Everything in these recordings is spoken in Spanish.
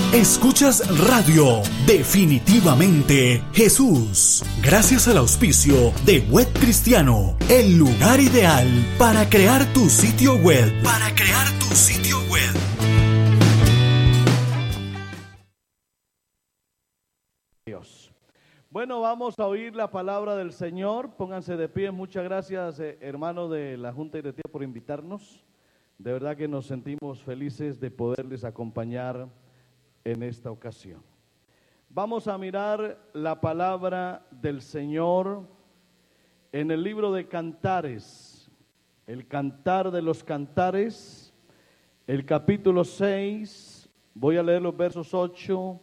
Escuchas Radio Definitivamente Jesús. Gracias al auspicio de Web Cristiano, el lugar ideal para crear tu sitio web. Dios. Bueno, vamos a oír la palabra del Señor. Pónganse de pie. Muchas gracias, hermano de la Junta Directiva, por invitarnos. De verdad que nos sentimos felices de poderles acompañar en esta ocasión. Vamos a mirar la palabra del Señor en el libro de Cantares, el Cantar de los Cantares, el capítulo 6, voy a leer los versos 8,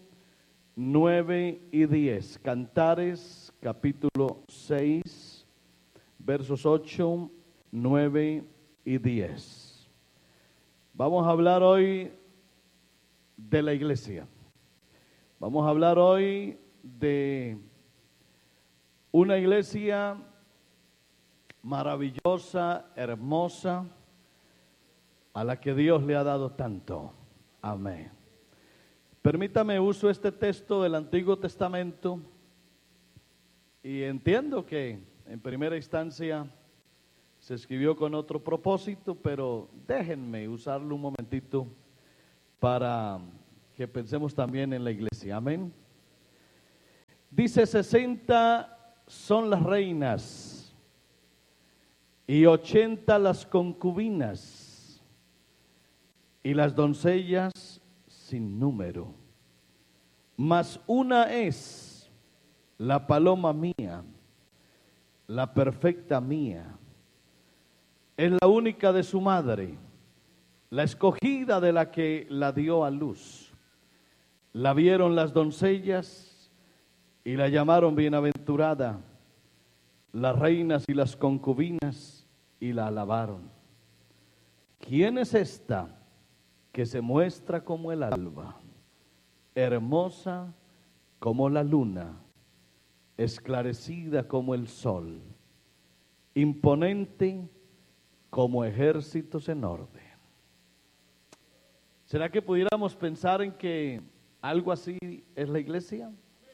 9 y 10. Cantares, capítulo 6, versos 8, 9 y 10. Vamos a hablar hoy de la iglesia. Vamos a hablar hoy de una iglesia maravillosa, hermosa, a la que Dios le ha dado tanto. Amén. Permítame, uso este texto del Antiguo Testamento y entiendo que en primera instancia se escribió con otro propósito, pero déjenme usarlo un momentito para que pensemos también en la iglesia. Amén. Dice: 60 son las reinas y 80 las concubinas, y las doncellas sin número. Mas una es la paloma mía, la perfecta mía. Es la única de su madre, la escogida de la que la dio a luz. La vieron las doncellas y la llamaron bienaventurada, las reinas y las concubinas, y la alabaron. ¿Quién es esta que se muestra como el alba, hermosa como la luna, esclarecida como el sol, imponente como ejércitos en orden? ¿Será que pudiéramos pensar en que algo así es la iglesia?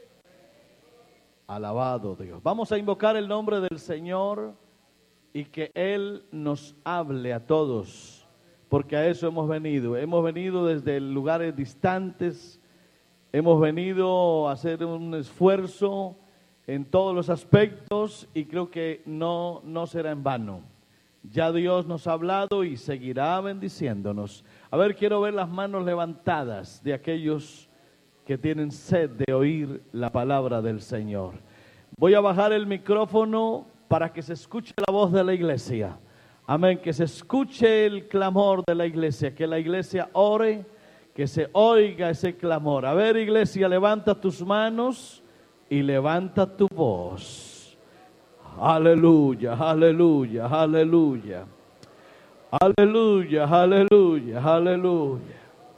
Alabado Dios. Vamos a invocar el nombre del Señor y que Él nos hable a todos, porque a eso hemos venido. Hemos venido desde lugares distantes, hemos venido a hacer un esfuerzo en todos los aspectos y creo que no será en vano. Ya Dios nos ha hablado y seguirá bendiciéndonos. A ver, quiero ver las manos levantadas de aquellos que tienen sed de oír la palabra del Señor. Voy a bajar el micrófono para que se escuche la voz de la iglesia. Amén, que se escuche el clamor de la iglesia, que la iglesia ore, que se oiga ese clamor. A ver, iglesia, levanta tus manos y levanta tu voz. Aleluya, aleluya, aleluya. Aleluya, aleluya, aleluya.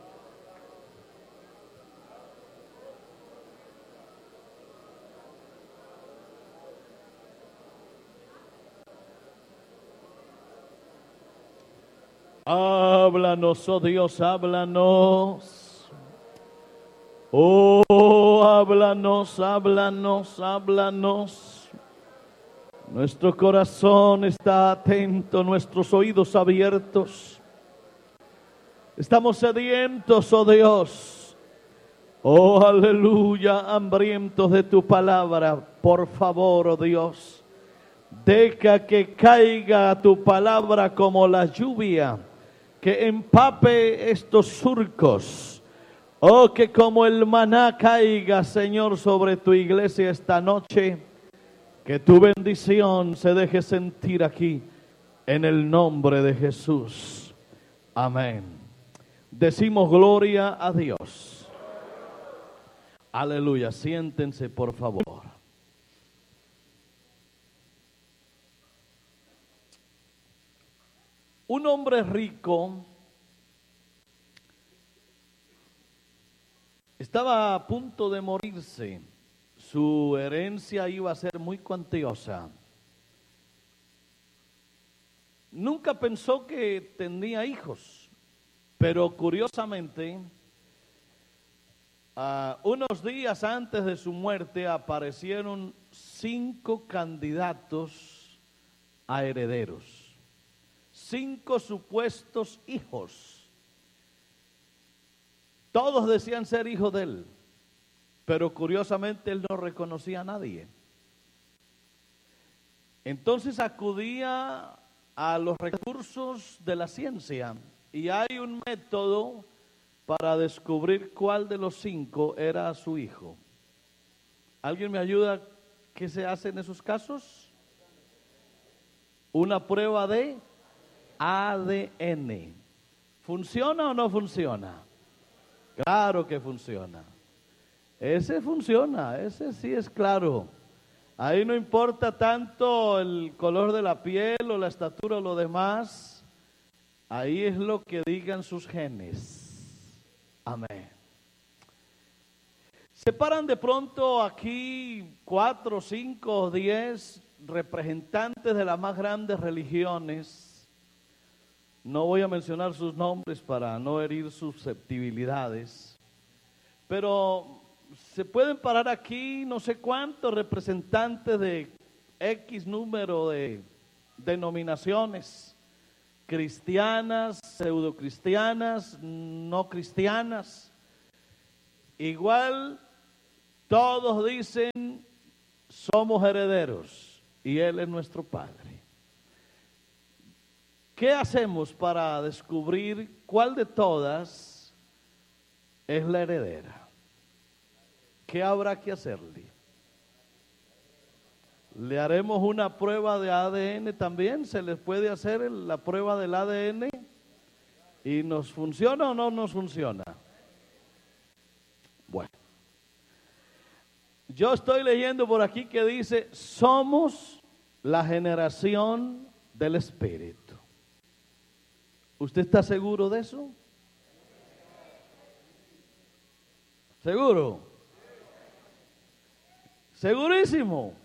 Háblanos, oh Dios, háblanos. Oh, háblanos, háblanos, háblanos. Nuestro corazón está atento, nuestros oídos abiertos. Estamos sedientos, oh Dios. Oh, aleluya, hambrientos de tu palabra. Por favor, oh Dios, deja que caiga tu palabra como la lluvia, que empape estos surcos. Oh, que como el maná caiga, Señor, sobre tu iglesia esta noche. Que tu bendición se deje sentir aquí, en el nombre de Jesús. Amén. Decimos gloria a Dios. Aleluya. Siéntense, por favor. Un hombre rico estaba a punto de morirse. Su herencia iba a ser muy cuantiosa. Nunca pensó que tenía hijos, pero curiosamente Unos días antes de su muerte aparecieron 5 candidatos a herederos, 5 supuestos hijos. Todos decían ser hijos de él, pero curiosamente él no reconocía a nadie. Entonces acudía a los recursos de la ciencia y hay un método para descubrir cuál de los 5 era su hijo. ¿Alguien me ayuda? ¿Qué se hace en esos casos? Una prueba de ADN. ¿Funciona o no funciona? Claro que funciona. Ese funciona, ese sí es claro. Ahí no importa tanto el color de la piel o la estatura o lo demás. Ahí es lo que digan sus genes. Amén. Se paran de pronto aquí 4, 5, 10 representantes de las más grandes religiones. No voy a mencionar sus nombres para no herir susceptibilidades, pero se pueden parar aquí no sé cuántos representantes de X número de denominaciones, cristianas, pseudocristianas, no cristianas. Igual todos dicen somos herederos y Él es nuestro Padre. ¿Qué hacemos para descubrir cuál de todas es la heredera? ¿Qué habrá que hacerle? ¿Le haremos una prueba de ADN también? ¿Se les puede hacer la prueba del ADN? ¿Y nos funciona o no nos funciona? Bueno. Yo estoy leyendo por aquí que dice, somos la generación del Espíritu. ¿Usted está seguro de eso? ¿Seguro? ¿Segurísimo?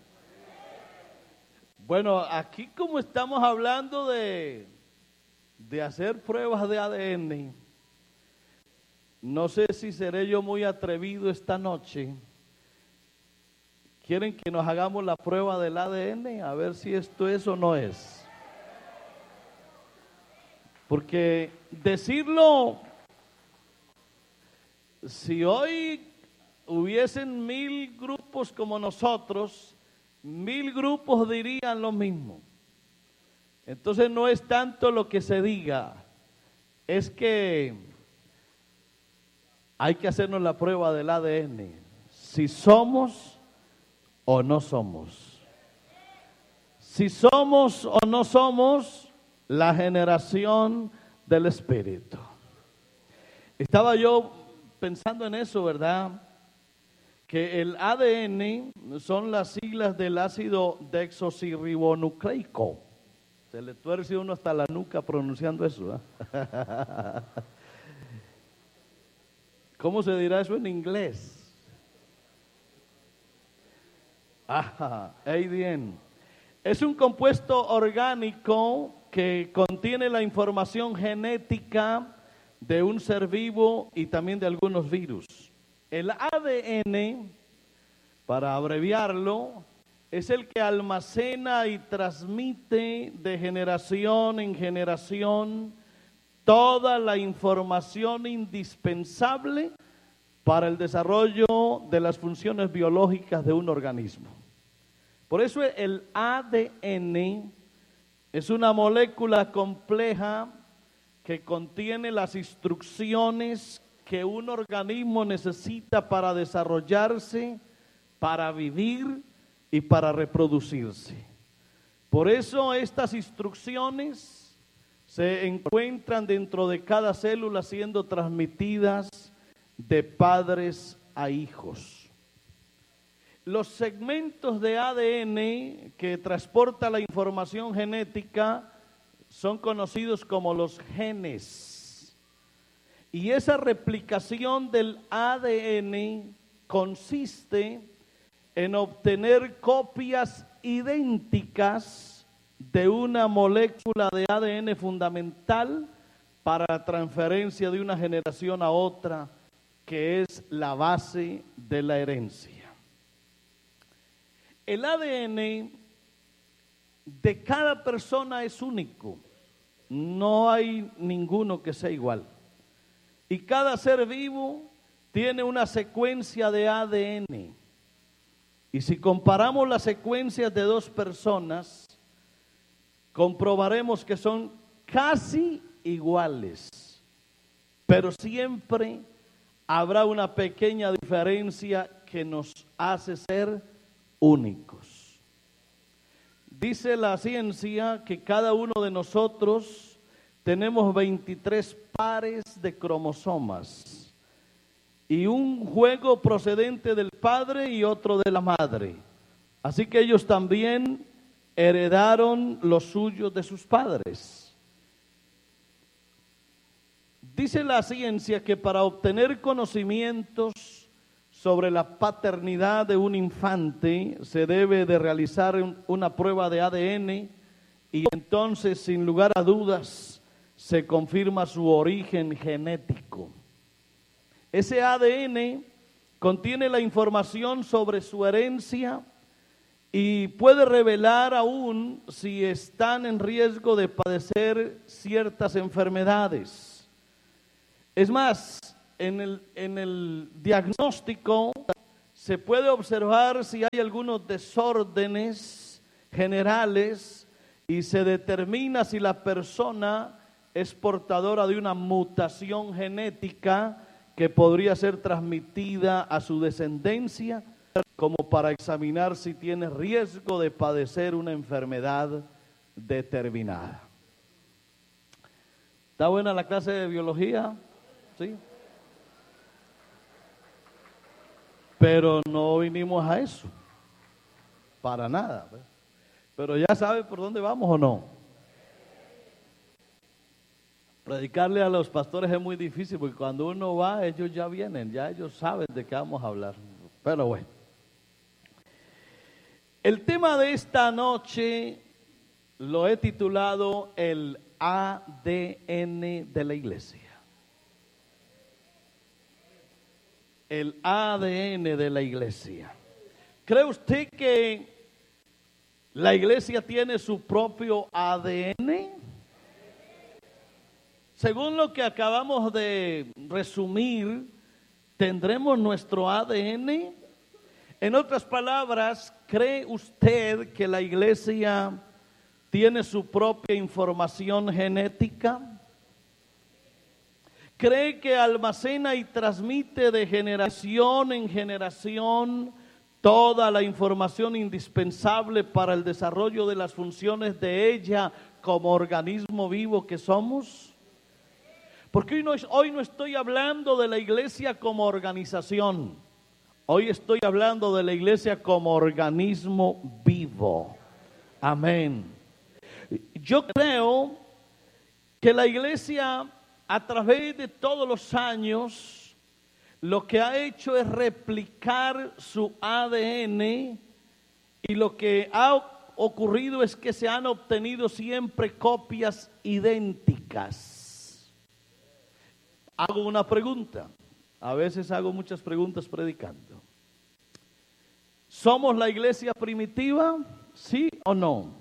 Bueno, aquí como estamos hablando de hacer pruebas de ADN, no sé si seré yo muy atrevido esta noche. ¿Quieren que nos hagamos la prueba del ADN? A ver si esto es o no es. Porque decirlo, si hoy hubiesen 1000 grupos como nosotros, 1000 grupos dirían lo mismo. Entonces no es tanto lo que se diga, es que hay que hacernos la prueba del ADN, si somos o no somos. Si somos o no somos la generación del Espíritu. Estaba yo pensando en eso, ¿verdad? Que el ADN son las siglas del ácido desoxirribonucleico. Se le tuerce uno hasta la nuca pronunciando eso, ¿eh? ¿Cómo se dirá eso en inglés? ADN. Es un compuesto orgánico que contiene la información genética de un ser vivo y también de algunos virus. El ADN, para abreviarlo, es el que almacena y transmite de generación en generación toda la información indispensable para el desarrollo de las funciones biológicas de un organismo. Por eso el ADN es una molécula compleja que contiene las instrucciones que un organismo necesita para desarrollarse, para vivir y para reproducirse. Por eso estas instrucciones se encuentran dentro de cada célula siendo transmitidas de padres a hijos. Los segmentos de ADN que transporta la información genética son conocidos como los genes. Y esa replicación del ADN consiste en obtener copias idénticas de una molécula de ADN fundamental para la transferencia de una generación a otra que es la base de la herencia. El ADN de cada persona es único, no hay ninguno que sea igual. Y cada ser vivo tiene una secuencia de ADN. Y si comparamos las secuencias de dos personas, comprobaremos que son casi iguales, pero siempre habrá una pequeña diferencia que nos hace ser únicos. Dice la ciencia que cada uno de nosotros tenemos 23 pares de cromosomas y un juego procedente del padre y otro de la madre. Así que ellos también heredaron lo suyo de sus padres. Dice la ciencia que para obtener conocimientos sobre la paternidad de un infante se debe de realizar una prueba de ADN y entonces, sin lugar a dudas, se confirma su origen genético. Ese ADN contiene la información sobre su herencia y puede revelar aún si están en riesgo de padecer ciertas enfermedades. Es más, en el diagnóstico se puede observar si hay algunos desórdenes generales y se determina si la persona es portadora de una mutación genética que podría ser transmitida a su descendencia, como para examinar si tiene riesgo de padecer una enfermedad determinada. ¿Está buena la clase de biología? Sí. Pero no vinimos a eso, para nada. Pero ya sabe por dónde vamos o no. Predicarle a los pastores es muy difícil porque cuando uno va, ellos ya vienen, ya ellos saben de qué vamos a hablar. Pero bueno. El tema de esta noche lo he titulado el ADN de la iglesia. El ADN de la iglesia. ¿Cree usted que la iglesia tiene su propio ADN? Según lo que acabamos de resumir, ¿tendremos nuestro ADN? En otras palabras, ¿cree usted que la iglesia tiene su propia información genética? ¿Cree que almacena y transmite de generación en generación toda la información indispensable para el desarrollo de las funciones de ella como organismo vivo que somos? Porque hoy no estoy hablando de la iglesia como organización. Hoy estoy hablando de la iglesia como organismo vivo. Amén. Yo creo que la iglesia, a través de todos los años, lo que ha hecho es replicar su ADN, y lo que ha ocurrido es que se han obtenido siempre copias idénticas. Hago una pregunta. A veces hago muchas preguntas predicando. ¿Somos la iglesia primitiva? ¿Sí o no?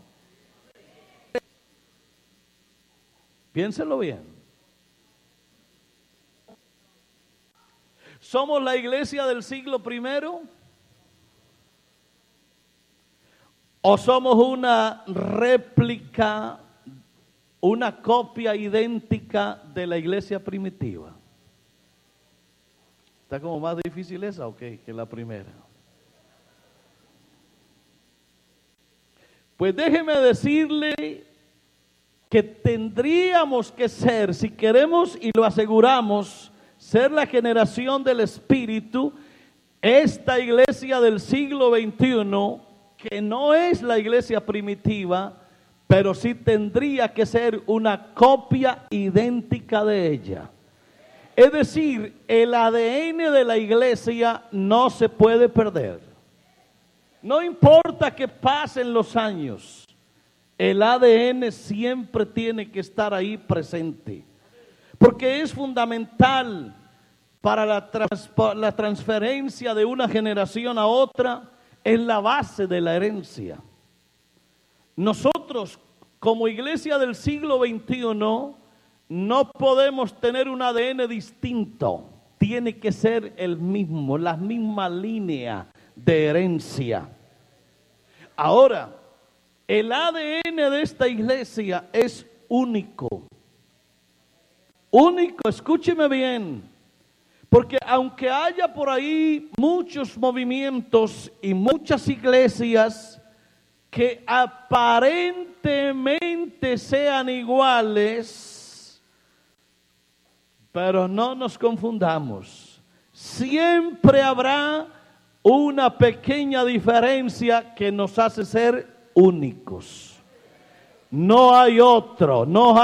Piénselo bien. ¿Somos la iglesia del siglo I? ¿O somos una réplica, una copia idéntica de la iglesia primitiva? ¿Está como más difícil esa o qué que la primera? Pues déjeme decirle que tendríamos que ser, si queremos y lo aseguramos, ser la generación del Espíritu, esta iglesia del siglo XXI, que no es la iglesia primitiva, pero sí tendría que ser una copia idéntica de ella. Es decir, el ADN de la iglesia no se puede perder. No importa que pasen los años, el ADN siempre tiene que estar ahí presente. Porque es fundamental para la transferencia de una generación a otra es la base de la herencia. Nosotros, como iglesia del siglo XXI, no podemos tener un ADN distinto. Tiene que ser el mismo, la misma línea de herencia. Ahora, el ADN de esta iglesia es único. Único, escúcheme bien. Porque aunque haya por ahí muchos movimientos y muchas iglesias que aparentemente sean iguales, pero no nos confundamos. Siempre habrá una pequeña diferencia que nos hace ser únicos. No hay otro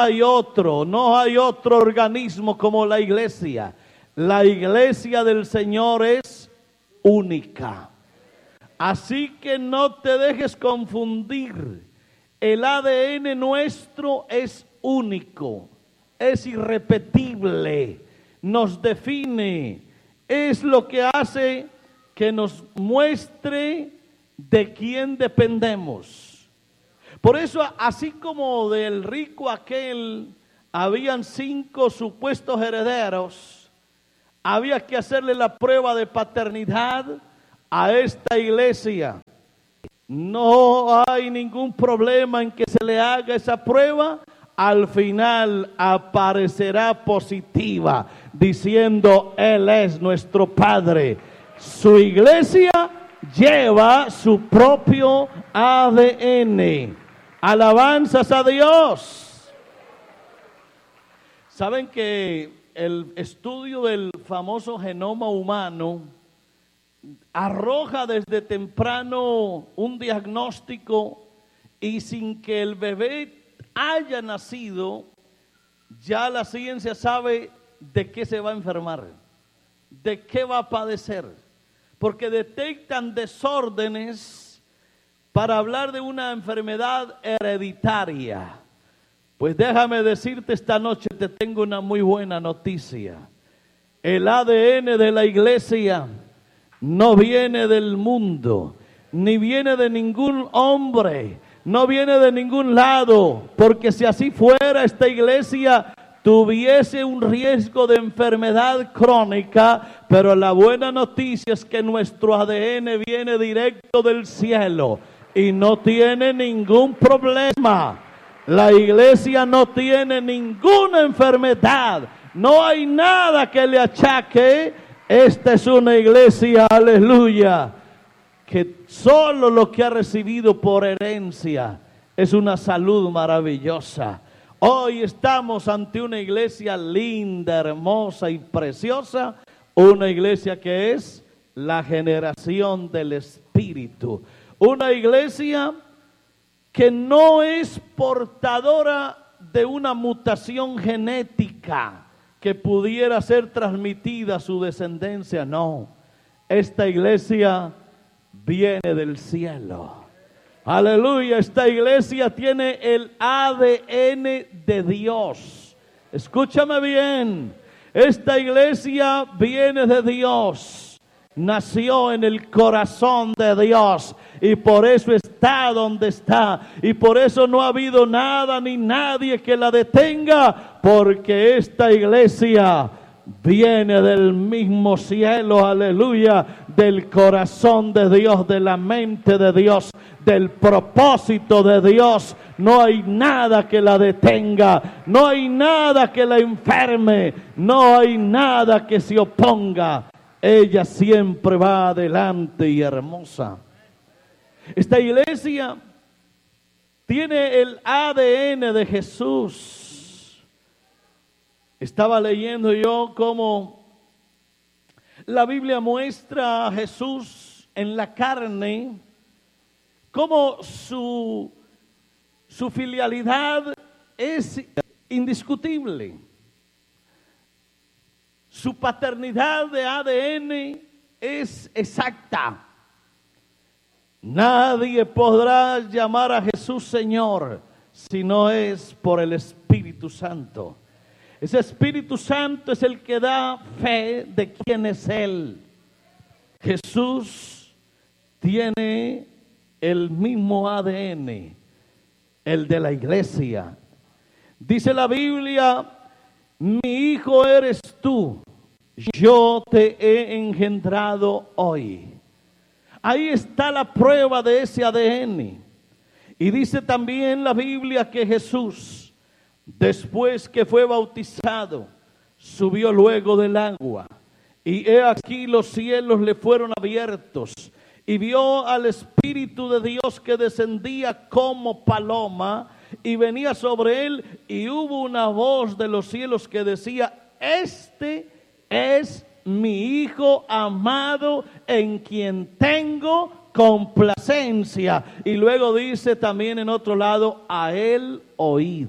organismo como la iglesia. La iglesia del Señor es única. Así que no te dejes confundir. El ADN nuestro es único, es irrepetible, nos define, es lo que hace que nos muestre de quién dependemos. Por eso, así como del rico aquel habían 5 supuestos herederos, había que hacerle la prueba de paternidad a esta iglesia. No hay ningún problema en que se le haga esa prueba. Al final aparecerá positiva, diciendo: Él es nuestro Padre. Su iglesia lleva su propio ADN. Alabanzas a Dios. ¿Saben que el estudio del famoso genoma humano arroja desde temprano un diagnóstico, y sin que el bebé haya nacido, ya la ciencia sabe de qué se va a enfermar, de qué va a padecer, porque detectan desórdenes para hablar de una enfermedad hereditaria. Pues déjame decirte esta noche, te tengo una muy buena noticia. El ADN de la iglesia no viene del mundo, ni viene de ningún hombre, no viene de ningún lado, porque si así fuera, esta iglesia tuviese un riesgo de enfermedad crónica, pero la buena noticia es que nuestro ADN viene directo del cielo y no tiene ningún problema. La iglesia no tiene ninguna enfermedad, no hay nada que le achaque. Esta es una iglesia, aleluya, que solo lo que ha recibido por herencia es una salud maravillosa. Hoy estamos ante una iglesia linda, hermosa y preciosa, una iglesia que es la generación del Espíritu, una iglesia que no es portadora de una mutación genética que pudiera ser transmitida a su descendencia. No, esta iglesia viene del cielo. Aleluya, esta iglesia tiene el ADN de Dios. Escúchame bien, esta iglesia viene de Dios, nació en el corazón de Dios y por eso está donde está, y por eso no ha habido nada ni nadie que la detenga, porque esta iglesia viene del mismo cielo, aleluya, del corazón de Dios, de la mente de Dios, del propósito de Dios. No hay nada que la detenga, no hay nada que la enferme, no hay nada que se oponga. Ella siempre va adelante y hermosa. Esta iglesia tiene el ADN de Jesús. Estaba leyendo yo cómo la Biblia muestra a Jesús en la carne, cómo su filialidad es indiscutible. Su paternidad de ADN es exacta. Nadie podrá llamar a Jesús Señor si no es por el Espíritu Santo. Ese Espíritu Santo es el que da fe de quién es Él. Jesús tiene el mismo ADN, el de la iglesia. Dice la Biblia, mi hijo eres tú, yo te he engendrado hoy. Ahí está la prueba de ese ADN. Y dice también la Biblia que Jesús, después que fue bautizado, subió luego del agua. Y he aquí los cielos le fueron abiertos. Y vio al Espíritu de Dios que descendía como paloma y venía sobre él. Y hubo una voz de los cielos que decía, este es mi Hijo amado en quien tengo complacencia. Y luego dice también en otro lado, a él oíd.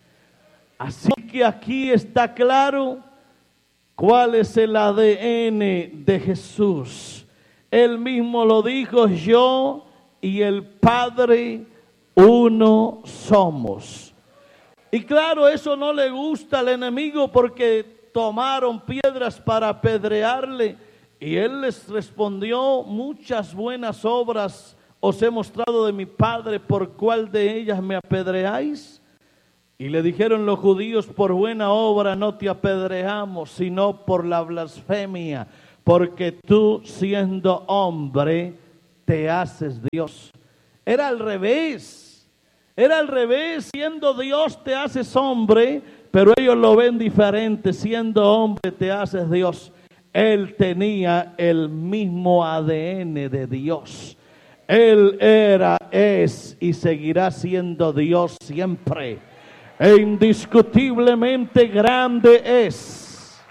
Así que aquí está claro cuál es el ADN de Jesús. Él mismo lo dijo, yo y el Padre uno somos. Y claro, eso no le gusta al enemigo porque tomaron piedras para apedrearle. Y él les respondió, muchas buenas obras os he mostrado de mi Padre, ¿por cuál de ellas me apedreáis? Y le dijeron los judíos, por buena obra no te apedreamos, sino por la blasfemia, porque tú siendo hombre te haces Dios. Era al revés, siendo Dios te haces hombre, pero ellos lo ven diferente, siendo hombre te haces Dios. Él tenía el mismo ADN de Dios. Él era, es y seguirá siendo Dios siempre. E indiscutiblemente grande es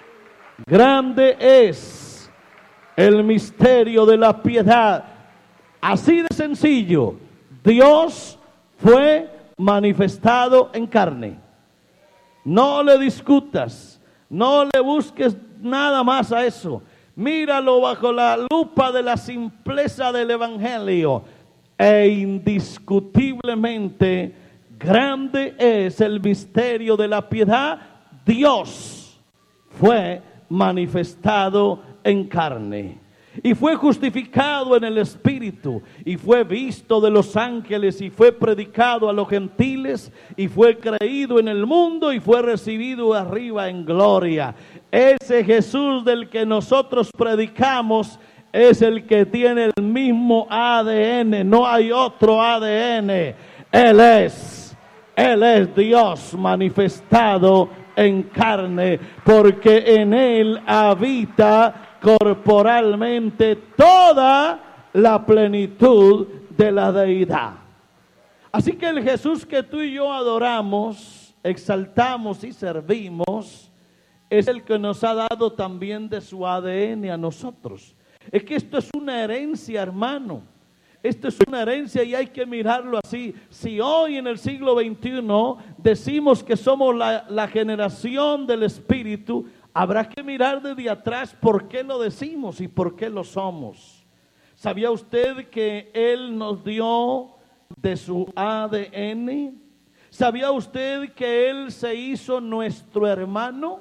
el misterio de la piedad. Así de sencillo, Dios fue manifestado en carne. No le discutas, no le busques nada más a eso. Míralo bajo la lupa de la simpleza del Evangelio. E indiscutiblemente grande es el misterio de la piedad. Dios fue manifestado en carne. Y fue justificado en el Espíritu, y fue visto de los ángeles, y fue predicado a los gentiles, y fue creído en el mundo, y fue recibido arriba en gloria. Ese Jesús del que nosotros predicamos es el que tiene el mismo ADN, no hay otro ADN. Él es Dios manifestado en carne, porque en Él habita corporalmente toda la plenitud de la deidad. Así que el Jesús que tú y yo adoramos, exaltamos y servimos, es el que nos ha dado también de su ADN a nosotros. Es que esto es una herencia, hermano. Esto es una herencia y hay que mirarlo así. Si hoy en el siglo XXI decimos que somos la generación del Espíritu, habrá que mirar desde atrás por qué lo decimos y por qué lo somos. ¿Sabía usted que Él nos dio de su ADN? ¿Sabía usted que Él se hizo nuestro hermano?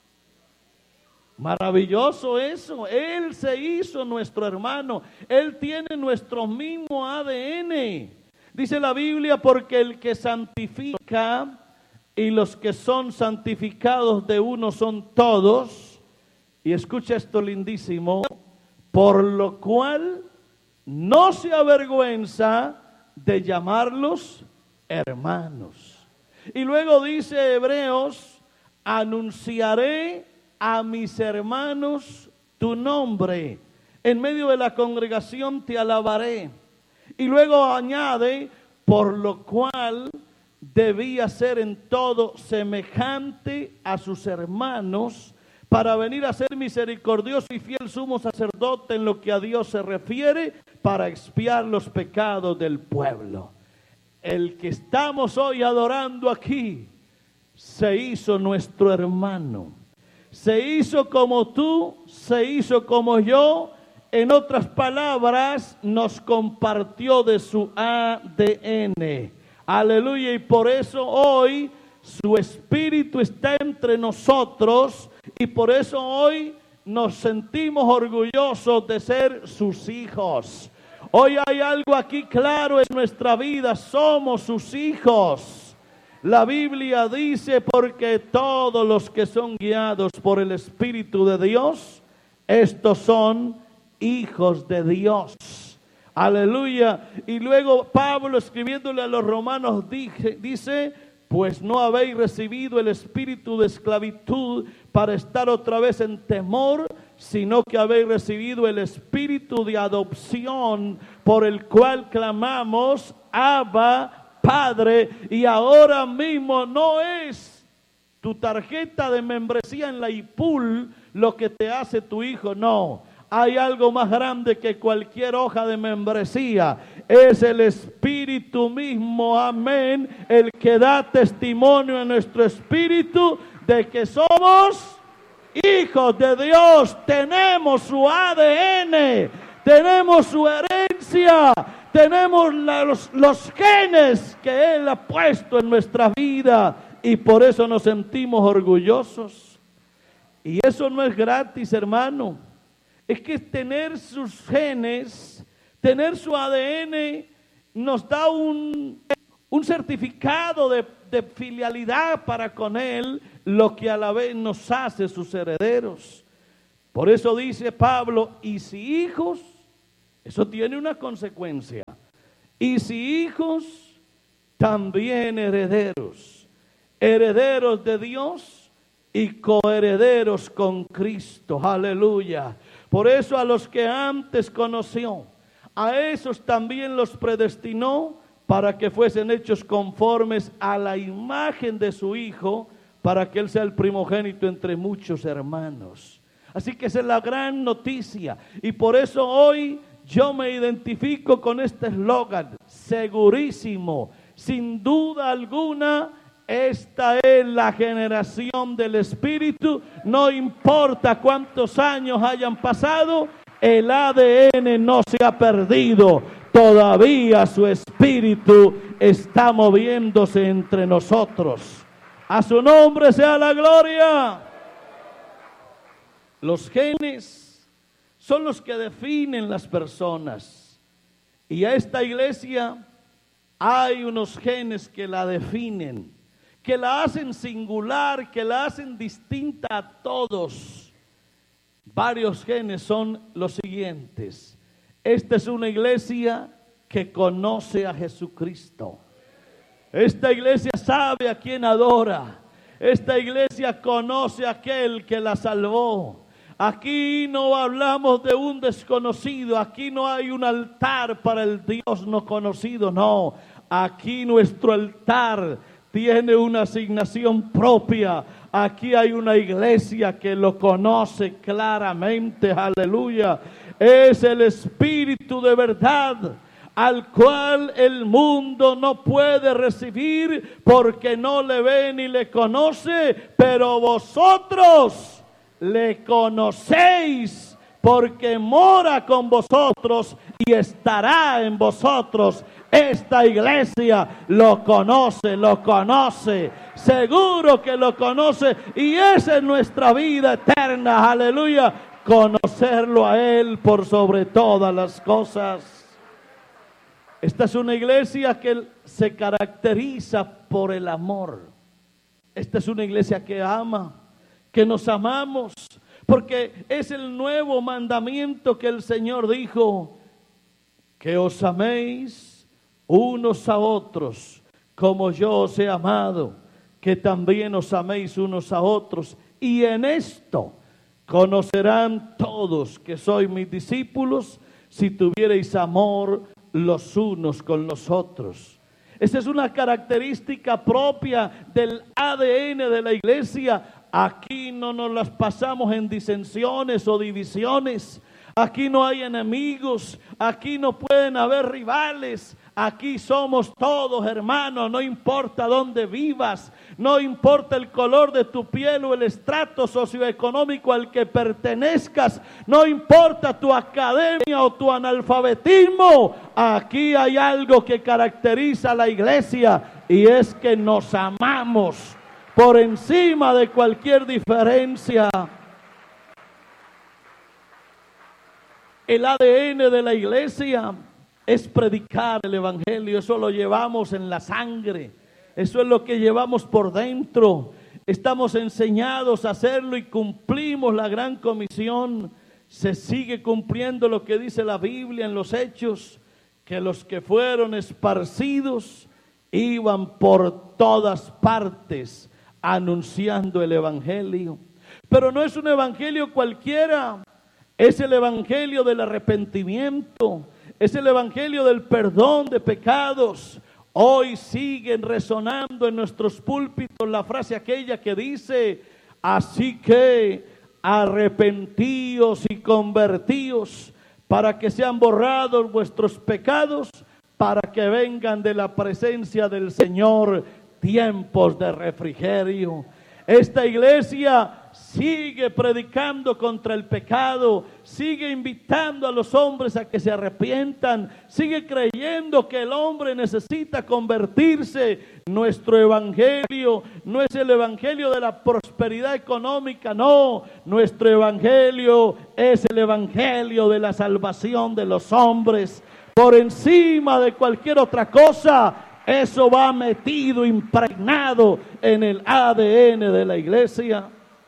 Maravilloso eso. Él se hizo nuestro hermano. Él tiene nuestro mismo ADN. Dice la Biblia, porque el que santifica y los que son santificados de uno son todos. Y escucha esto lindísimo. Por lo cual no se avergüenza de llamarlos hermanos. Y luego dice Hebreos, anunciaré a mis hermanos tu nombre. En medio de la congregación te alabaré. Y luego añade, por lo cual debía ser en todo semejante a sus hermanos, para venir a ser misericordioso y fiel sumo sacerdote en lo que a Dios se refiere, para expiar los pecados del pueblo. El que estamos hoy adorando aquí se hizo nuestro hermano. Se hizo como tú, se hizo como yo. En otras palabras, nos compartió de su ADN. Aleluya. Y por eso hoy su Espíritu está entre nosotros y por eso hoy nos sentimos orgullosos de ser sus hijos. Hoy hay algo aquí claro en nuestra vida, somos sus hijos. La Biblia dice, porque todos los que son guiados por el Espíritu de Dios, estos son hijos de Dios. Aleluya. Y luego Pablo, escribiéndole a los romanos, dice, pues no habéis recibido el espíritu de esclavitud para estar otra vez en temor, sino que habéis recibido el espíritu de adopción, por el cual clamamos, Abba, Padre. Y ahora mismo no es tu tarjeta de membresía en la IPUL lo que te hace tu hijo, no. Hay algo más grande que cualquier hoja de membresía. Es el Espíritu mismo, amén, el que da testimonio en nuestro espíritu de que somos hijos de Dios. Tenemos su ADN, tenemos su herencia, tenemos los genes que Él ha puesto en nuestra vida y por eso nos sentimos orgullosos. Y eso no es gratis, hermano. Es que tener sus genes, tener su ADN, nos da un certificado de filialidad para con Él, lo que a la vez nos hace sus herederos. Por eso dice Pablo, y si hijos, eso tiene una consecuencia, y si hijos, también herederos, herederos de Dios y coherederos con Cristo. Aleluya. Por eso a los que antes conoció, a esos también los predestinó para que fuesen hechos conformes a la imagen de su Hijo, para que Él sea el primogénito entre muchos hermanos. Así que esa es la gran noticia. Y por eso hoy yo me identifico con este eslogan, segurísimo, sin duda alguna. Esta es la generación del Espíritu. No importa cuántos años hayan pasado, el ADN no se ha perdido. Todavía su Espíritu está moviéndose entre nosotros. A su nombre sea la gloria. Los genes son los que definen las personas. Y a esta iglesia hay unos genes que la definen, que la hacen singular, que la hacen distinta a todos. Varios genes son los siguientes. Esta es una iglesia que conoce a Jesucristo. Esta iglesia sabe a quién adora. Esta iglesia conoce a aquel que la salvó. Aquí no hablamos de un desconocido. Aquí no hay un altar para el Dios no conocido. No, aquí nuestro altar tiene una asignación propia. Aquí hay una iglesia que lo conoce claramente. Aleluya. Es el Espíritu de verdad, al cual el mundo no puede recibir porque no le ve ni le conoce, pero vosotros le conocéis porque mora con vosotros y estará en vosotros. Esta iglesia lo conoce, seguro que lo conoce, y esa es nuestra vida eterna, aleluya, conocerlo a Él por sobre todas las cosas. Esta es una iglesia que se caracteriza por el amor. Esta es una iglesia que ama, que nos amamos, porque es el nuevo mandamiento que el Señor dijo, que os améis unos a otros, como yo os he amado, que también os améis unos a otros. Y en esto conocerán todos que sois mis discípulos, si tuviereis amor los unos con los otros. Esa es una característica propia del ADN de la iglesia. Aquí no nos las pasamos en disensiones o divisiones. Aquí no hay enemigos, aquí no pueden haber rivales. Aquí somos todos hermanos, no importa dónde vivas, no importa el color de tu piel o el estrato socioeconómico al que pertenezcas, no importa tu academia o tu analfabetismo. Aquí hay algo que caracteriza a la iglesia y es que nos amamos por encima de cualquier diferencia. El ADN de la iglesia es predicar el evangelio, eso lo llevamos en la sangre, eso es lo que llevamos por dentro. Estamos enseñados a hacerlo y cumplimos la gran comisión. Se sigue cumpliendo lo que dice la Biblia en los Hechos, que los que fueron esparcidos iban por todas partes anunciando el evangelio. Pero no es un evangelio cualquiera, es el evangelio del arrepentimiento, es el evangelio del perdón de pecados. Hoy siguen resonando en nuestros púlpitos la frase aquella que dice: así que arrepentíos y convertíos para que sean borrados vuestros pecados, para que vengan de la presencia del Señor tiempos de refrigerio. Esta iglesia sigue predicando contra el pecado, sigue invitando a los hombres a que se arrepientan, sigue creyendo que el hombre necesita convertirse. Nuestro evangelio no es el evangelio de la prosperidad económica, no. Nuestro evangelio es el evangelio de la salvación de los hombres. Por encima de cualquier otra cosa, eso va metido, impregnado en el ADN de la iglesia.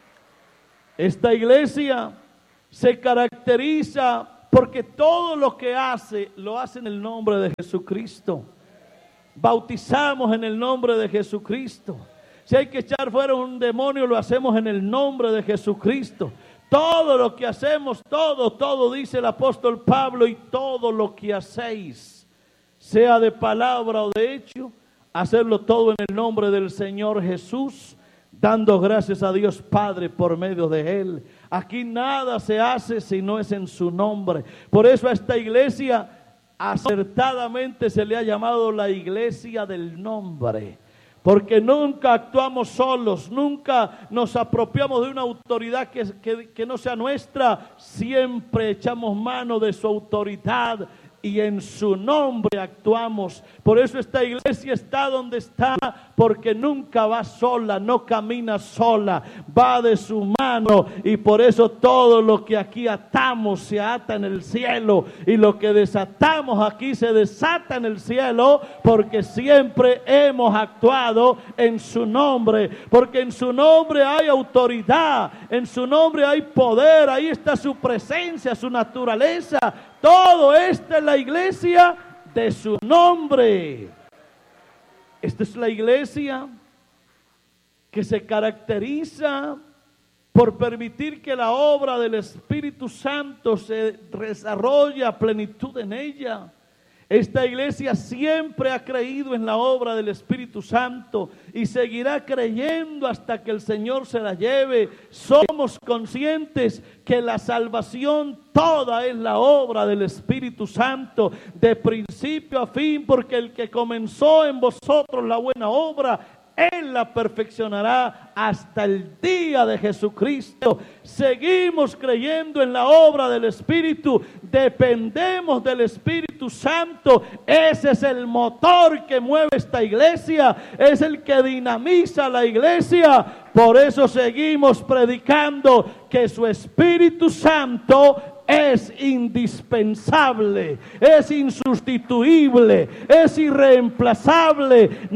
Esta iglesia se caracteriza porque todo lo que hace, lo hace en el nombre de Jesucristo. Bautizamos en el nombre de Jesucristo. Si hay que echar fuera un demonio, lo hacemos en el nombre de Jesucristo. Todo lo que hacemos, todo dice el apóstol Pablo, y todo lo que hacéis, sea de palabra o de hecho, hacerlo todo en el nombre del Señor Jesús, dando gracias a Dios Padre por medio de Él. Aquí nada se hace si no es en su nombre. Por eso a esta iglesia acertadamente se le ha llamado la iglesia del nombre. Porque nunca actuamos solos, nunca nos apropiamos de una autoridad que no sea nuestra. Siempre echamos mano de su autoridad y en su nombre actuamos. Por eso esta iglesia está donde está, porque nunca va sola, no camina sola, va de su mano. Y por eso todo lo que aquí atamos se ata en el cielo, y lo que desatamos aquí se desata en el cielo, porque siempre hemos actuado en su nombre, porque en su nombre hay autoridad, en su nombre hay poder, ahí está su presencia, su naturaleza. Todo esto es la iglesia de su nombre. Esta es la iglesia que se caracteriza por permitir que la obra del Espíritu Santo se desarrolle a plenitud en ella. Esta iglesia siempre ha creído en la obra del Espíritu Santo y seguirá creyendo hasta que el Señor se la lleve. Somos conscientes que la salvación toda es la obra del Espíritu Santo, de principio a fin, porque el que comenzó en vosotros la buena obra, Él la perfeccionará hasta el día de Jesucristo. Seguimos creyendo en la obra del Espíritu, dependemos del Espíritu Santo. Ese es el motor que mueve esta iglesia, es el que dinamiza la iglesia. Por eso seguimos predicando que su Espíritu Santo es indispensable, es insustituible, es irreemplazable.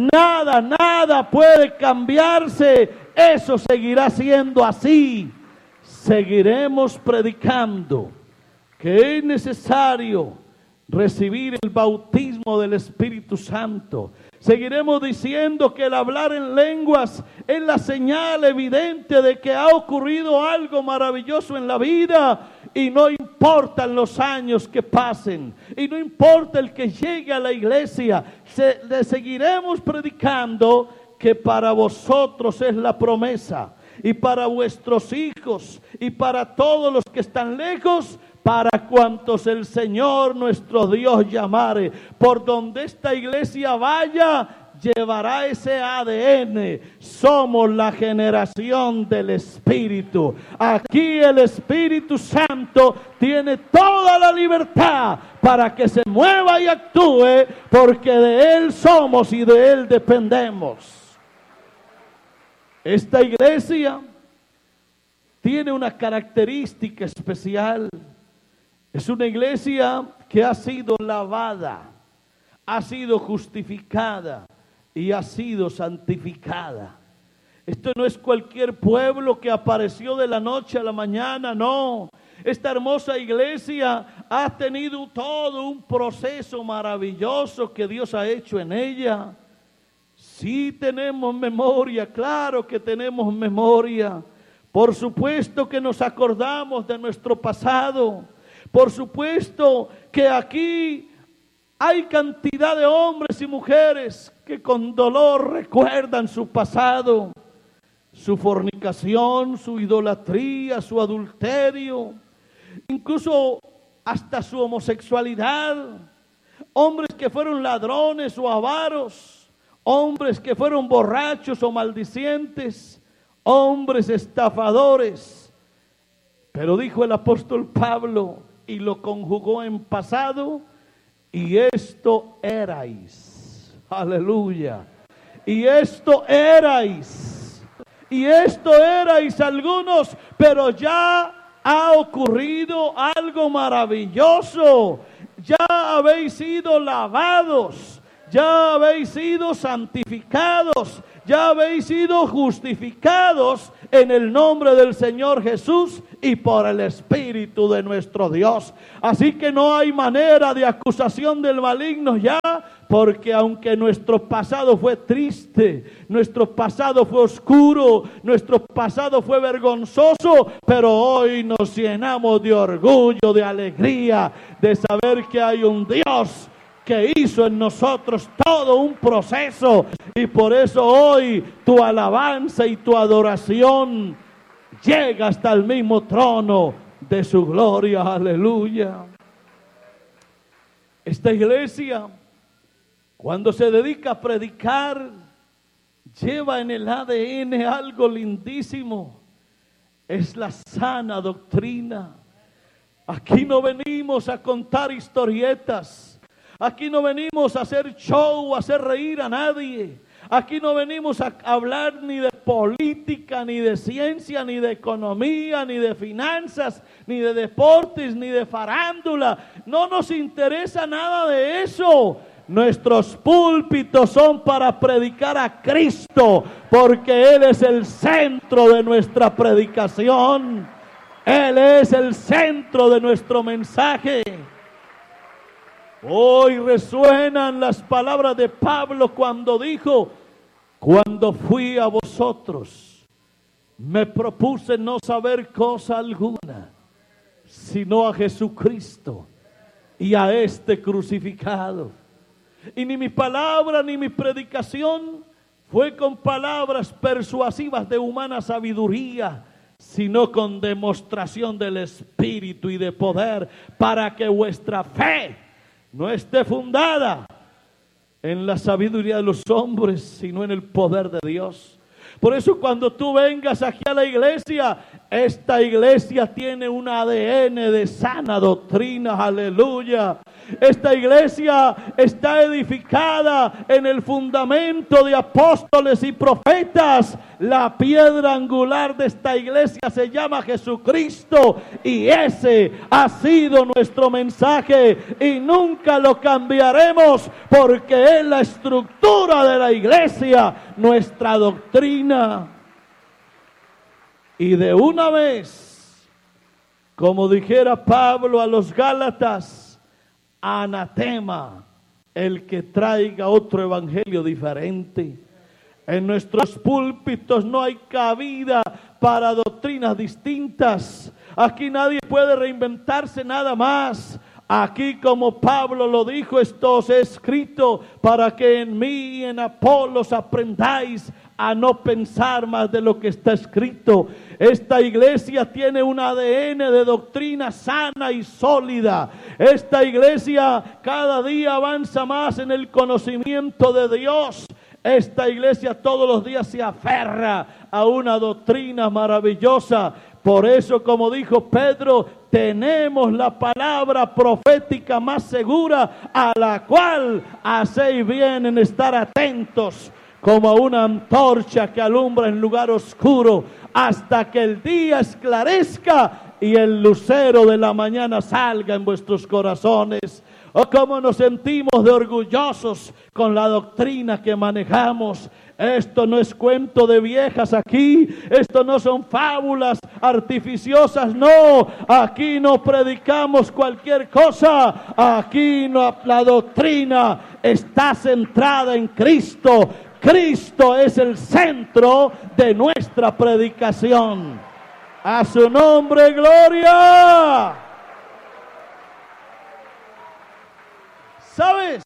Nada puede cambiarse. Eso seguirá siendo así. Seguiremos predicando que es necesario recibir el bautismo del Espíritu Santo. Seguiremos diciendo que el hablar en lenguas es la señal evidente de que ha ocurrido algo maravilloso en la vida. Y no importan los años que pasen, y no importa el que llegue a la iglesia, le seguiremos predicando que para vosotros es la promesa, y para vuestros hijos, y para todos los que están lejos, para cuantos el Señor nuestro Dios llamare. Por donde esta iglesia vaya, llevará ese ADN. Somos la generación del Espíritu. Aquí el Espíritu Santo tiene toda la libertad para que se mueva y actúe, porque de Él somos y de Él dependemos. Esta iglesia tiene una característica especial. Es una iglesia que ha sido lavada, ha sido justificada y ha sido santificada. Esto no es cualquier pueblo que apareció de la noche a la mañana, no. Esta hermosa iglesia ha tenido todo un proceso maravilloso que Dios ha hecho en ella. Sí tenemos memoria, claro que tenemos memoria. Por supuesto que nos acordamos de nuestro pasado. Por supuesto que aquí hay cantidad de hombres y mujeres que con dolor recuerdan su pasado, su fornicación, su idolatría, su adulterio, incluso hasta su homosexualidad. Hombres que fueron ladrones o avaros, hombres que fueron borrachos o maldicientes, hombres estafadores. Pero dijo el apóstol Pablo, y lo conjugó en pasado, y esto erais. Aleluya. Y esto erais. Y esto erais algunos, pero ya ha ocurrido algo maravilloso. Ya habéis sido lavados, ya habéis sido santificados, ya habéis sido justificados en el nombre del Señor Jesús y por el Espíritu de nuestro Dios. Así que no hay manera de acusación del maligno ya, porque aunque nuestro pasado fue triste, nuestro pasado fue oscuro, nuestro pasado fue vergonzoso, pero hoy nos llenamos de orgullo, de alegría, de saber que hay un Dios que hizo en nosotros todo un proceso, y por eso hoy tu alabanza y tu adoración llega hasta el mismo trono de su gloria. Aleluya. Esta iglesia, cuando se dedica a predicar, lleva en el ADN algo lindísimo. Es la sana doctrina. Aquí no venimos a contar historietas. Aquí no venimos a hacer show, a hacer reír a nadie. Aquí no venimos a hablar ni de política, ni de ciencia, ni de economía, ni de finanzas, ni de deportes, ni de farándula. No nos interesa nada de eso. Nuestros púlpitos son para predicar a Cristo, porque Él es el centro de nuestra predicación. Él es el centro de nuestro mensaje. Hoy resuenan las palabras de Pablo cuando dijo: cuando fui a vosotros, me propuse no saber cosa alguna, sino a Jesucristo y a este crucificado. Y ni mi palabra ni mi predicación fue con palabras persuasivas de humana sabiduría, sino con demostración del Espíritu y de poder, para que vuestra fe no esté fundada en la sabiduría de los hombres, sino en el poder de Dios. Por eso cuando tú vengas aquí a la iglesia, esta iglesia tiene un ADN de sana doctrina. Aleluya. Esta iglesia está edificada en el fundamento de apóstoles y profetas. La piedra angular de esta iglesia se llama Jesucristo, y ese ha sido nuestro mensaje y nunca lo cambiaremos, porque es la estructura de la iglesia, nuestra doctrina. Y de una vez, como dijera Pablo a los Gálatas, anatema el que traiga otro evangelio diferente. En nuestros púlpitos no hay cabida para doctrinas distintas. Aquí nadie puede reinventarse nada más. Aquí, como Pablo lo dijo, esto os he escrito para que en mí y en Apolos aprendáis a no pensar más de lo que está escrito. Esta iglesia tiene un ADN de doctrina sana y sólida. Esta iglesia cada día avanza más en el conocimiento de Dios. Esta iglesia todos los días se aferra a una doctrina maravillosa. Por eso, como dijo Pedro, tenemos la palabra profética más segura, a la cual hacéis bien en estar atentos, como una antorcha que alumbra en lugar oscuro, hasta que el día esclarezca y el lucero de la mañana salga en vuestros corazones. Oh, cómo nos sentimos de orgullosos con la doctrina que manejamos. Esto no es cuento de viejas aquí, esto no son fábulas artificiosas, no, aquí no predicamos cualquier cosa, aquí no, la doctrina está centrada en Cristo. Cristo es el centro de nuestra predicación. A su nombre, gloria. ¿Sabes?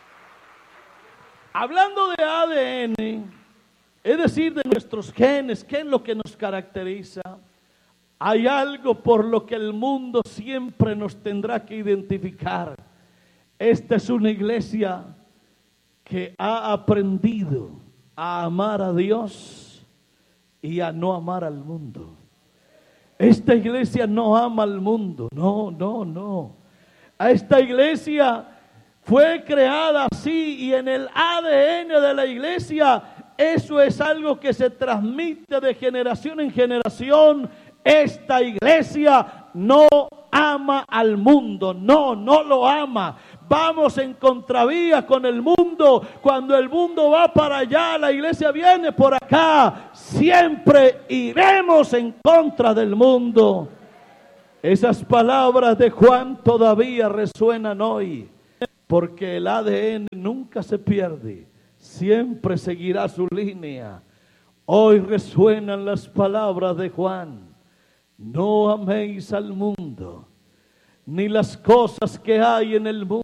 Hablando de ADN, es decir, de nuestros genes, ¿qué es lo que nos caracteriza? Hay algo por lo que el mundo siempre nos tendrá que identificar. Esta es una iglesia que ha aprendido a amar a Dios y a no amar al mundo. Esta iglesia no ama al mundo, no. A esta iglesia fue creada así, y en el ADN de la iglesia eso es algo que se transmite de generación en generación. Esta iglesia no ama al mundo, no lo ama. Vamos en contravía con el mundo. Cuando el mundo va para allá, la iglesia viene por acá. Siempre iremos en contra del mundo. Esas palabras de Juan todavía resuenan hoy, porque el ADN nunca se pierde, siempre seguirá su línea. Hoy resuenan las palabras de Juan: no améis al mundo, ni las cosas que hay en el mundo.